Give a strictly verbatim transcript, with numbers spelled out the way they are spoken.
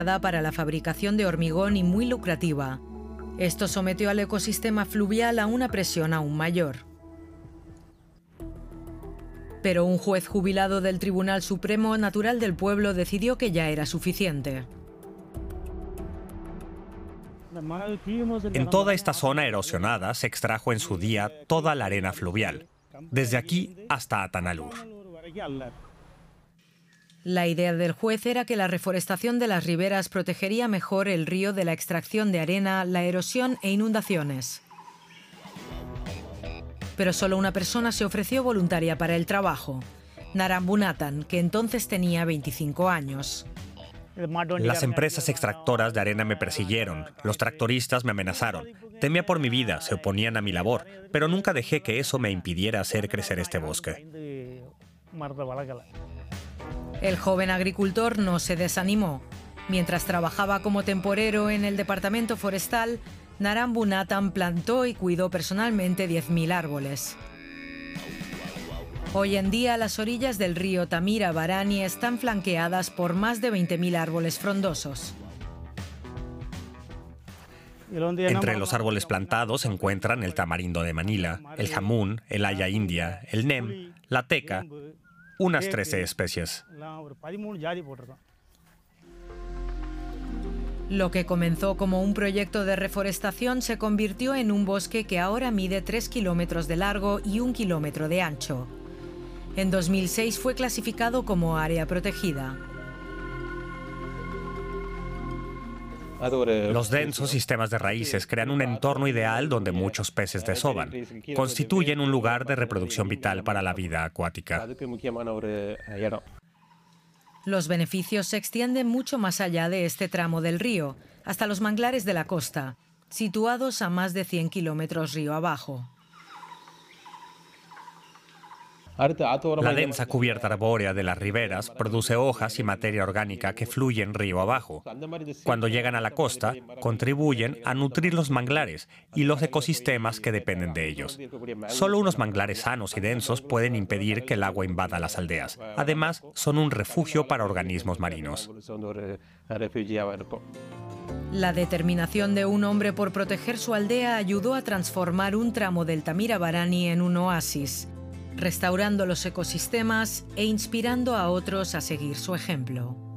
para la fabricación de hormigón y muy lucrativa. Esto sometió al ecosistema fluvial a una presión aún mayor. Pero un juez jubilado del Tribunal Supremo Natural del Pueblo decidió que ya era suficiente. En toda esta zona erosionada se extrajo en su día toda la arena fluvial, desde aquí hasta Atanalur. La idea del juez era que la reforestación de las riberas protegería mejor el río de la extracción de arena, la erosión e inundaciones. Pero solo una persona se ofreció voluntaria para el trabajo, Narambunathan, que entonces tenía veinticinco años. Las empresas extractoras de arena me persiguieron, los tractoristas me amenazaron. Temía por mi vida, se oponían a mi labor, pero nunca dejé que eso me impidiera hacer crecer este bosque. El joven agricultor no se desanimó. Mientras trabajaba como temporero en el departamento forestal, Narambunathan plantó y cuidó personalmente diez mil árboles. Hoy en día, las orillas del río Tamira-Barani están flanqueadas por más de veinte mil árboles frondosos. Entre los árboles plantados se encuentran el tamarindo de Manila, el jamún, el haya india, el nem, la teca, unas trece especies. Lo que comenzó como un proyecto de reforestación se convirtió en un bosque que ahora mide tres kilómetros de largo y un kilómetro de ancho. En dos mil seis fue clasificado como área protegida. Los densos sistemas de raíces crean un entorno ideal donde muchos peces desovan. Constituyen un lugar de reproducción vital para la vida acuática. Los beneficios se extienden mucho más allá de este tramo del río, hasta los manglares de la costa, situados a más de cien kilómetros río abajo. La densa cubierta arbórea de las riberas produce hojas y materia orgánica que fluyen río abajo. Cuando llegan a la costa, contribuyen a nutrir los manglares y los ecosistemas que dependen de ellos. Solo unos manglares sanos y densos pueden impedir que el agua invada las aldeas. Además, son un refugio para organismos marinos. La determinación de un hombre por proteger su aldea ayudó a transformar un tramo del Tamira-Barani en un oasis, restaurando los ecosistemas e inspirando a otros a seguir su ejemplo.